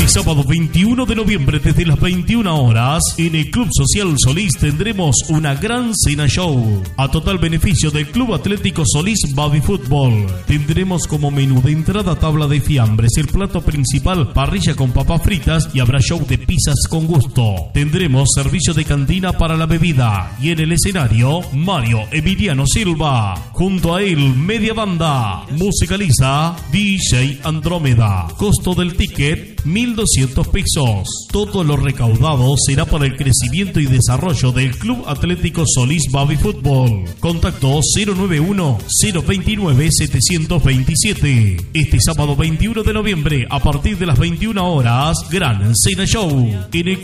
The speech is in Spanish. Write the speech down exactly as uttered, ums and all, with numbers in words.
sábado veintiuno de noviembre desde las veintiuna horas en el Club Social Solís tendremos una gran cena show a total beneficio del Club Atlético Solís Baby Fútbol. Tendremos como menú de entrada tabla de fiambres, el plato principal parrilla con papas fritas y habrá show de pizzas con gusto. Tendremos servicio de cantina para la bebida y en el escenario Mario Emiliano Silva. Junto a él media banda. Musicaliza D J Andrómeda. Costo del ticket mil doscientos pesos. Todo lo recaudado será para el crecimiento y desarrollo del Club Atlético Solís Baby Fútbol. Contacto cero nueve uno, cero veintinueve, setecientos veintisiete. Este sábado veintiuno de noviembre a partir de las veintiuna horas, gran cena show en el